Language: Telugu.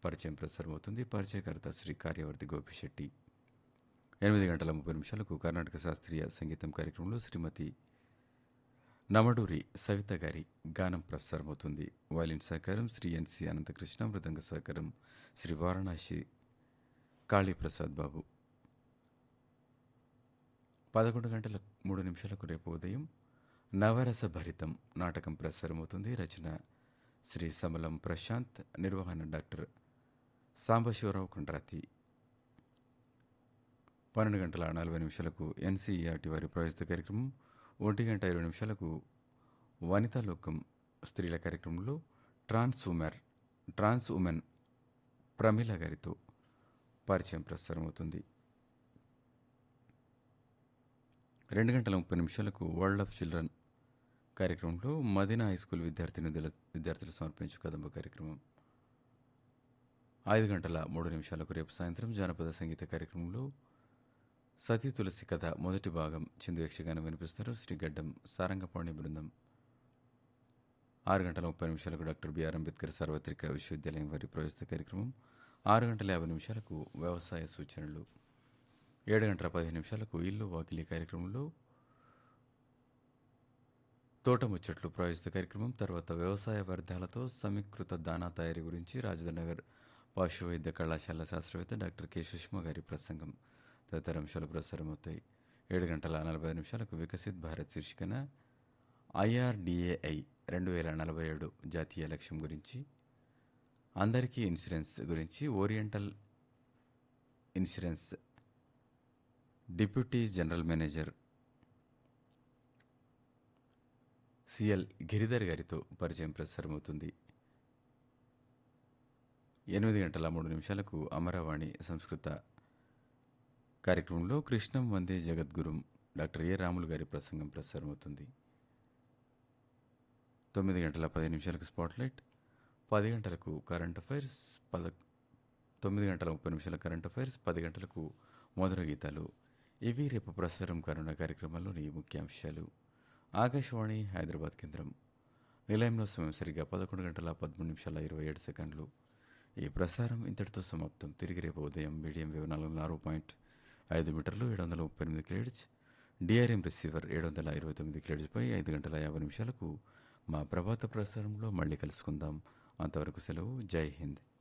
పరిచయం ప్రసారమవుతుంది. పరిచయకర్త శ్రీ కార్యవర్తి గోపిశెట్టి. 8 గంటల 30 నిమిషాలకు కర్ణాటక శాస్త్రీయ సంగీతం కార్యక్రమంలో శ్రీమతి నమడూరి సవిత గారి గానం ప్రసారమవుతుంది. వయలిన్ సహకారం శ్రీ ఎన్సి అనంతకృష్ణ, మృదంగ సహకారం శ్రీ వారణాసి కాళీప్రసాద్ బాబు. 11 గంటల 3 నిమిషాలకు రేపు ఉదయం నవరస భరితం నాటకం ప్రసారమవుతుంది. రచన శ్రీ సమలం ప్రశాంత్, నిర్వహణ డాక్టర్ సాంబశివరావు కండ్రాతి. 12 గంటల 40 నిమిషాలకు ఎన్సీఈఆర్టీ వారి ప్రాయోజిత కార్యక్రమం. 1 గంట 20 నిమిషాలకు వనితా లోకం స్త్రీల కార్యక్రమంలో ట్రాన్స్ ఉమెన్ ప్రమీల గారితో పరిచయం ప్రసారమవుతుంది. 2 గంటల 30 నిమిషాలకు వరల్డ్ ఆఫ్ చిల్డ్రన్ కార్యక్రమంలో మదీనా హైస్కూల్ విద్యార్థులు సమర్పించు కదంబ కార్యక్రమం. 5 గంటల 3 నిమిషాలకు రేపు సాయంత్రం జానపద సంగీత కార్యక్రమంలో సతీ తులసి కథ మొదటి భాగం చిందు యక్షగానం వినిపిస్తారు శ్రీ గడ్డం సారంగపాణి బృందం. 6 గంటల 30 నిమిషాలకు డాక్టర్ బిఆర్ అంబేద్కర్ సార్వత్రిక విశ్వవిద్యాలయం వారి ప్రాయోజిత కార్యక్రమం. 6 గంటల 50 నిమిషాలకు వ్యవసాయ సూచనలు. 7 గంటల 15 నిమిషాలకు ఇల్లు వాకిలి కార్యక్రమంలో తోట ముచ్చట్లు ప్రాయోజిత కార్యక్రమం. తర్వాత వ్యవసాయ వ్యర్థాలతో సమీకృత దానా తయారీ గురించి రాజధానగర్ పశు వైద్య కళాశాల శాస్త్రవేత్త డాక్టర్ కె సుష్మా గారి ప్రసంగం తదితర అంశాలు ప్రసారమవుతాయి. 7 గంటల 40 నిమిషాలకు వికసిత్ భారత్ శీర్షికన IRDAI 2047 జాతీయ లక్ష్యం గురించి, అందరికీ ఇన్సూరెన్స్ గురించి oriental insurance deputy general manager CL Giridhar గారితో పరిచయం ప్రసారమవుతుంది. 8 గంటల 3 నిమిషాలకు అమరవాణి సంస్కృత కార్యక్రమంలో కృష్ణం వందే జగద్గురుం డాక్టర్ ఏ రాములు గారి ప్రసంగం ప్రసారమవుతుంది. 9 గంటల 15 నిమిషాలకు స్పాట్లైట్. 10 గంటలకు కరెంట్ అఫైర్స్. 9 గంటల 30 నిమిషాల కరెంట్ అఫైర్స్. 10 గంటలకు మధుర గీతాలు. ఇవి రేపు ప్రసారం కానున్న కార్యక్రమాల్లోని ముఖ్యాంశాలు. ఆకాశవాణి హైదరాబాద్ కేంద్రం. నిలయంలో సమయం సరిగ్గా 11 గంటల 13 నిమిషాల 27 సెకండ్లు. ఈ ప్రసారం ఇంతటితో సమాప్తం. తిరిగి రేపు ఉదయం మీడియం వేవ్ 406.5 మీటర్లు 738 కిలోహెర్ట్జ్, డిఆర్ఎం రిసీవర్ 729 కిలోహెర్ట్జ్పై 5 గంటల 50 నిమిషాలకు మా ప్రభాత ప్రసారంలో మళ్ళీ కలుసుకుందాం. అంతవరకు సెలవు. జై హింద్.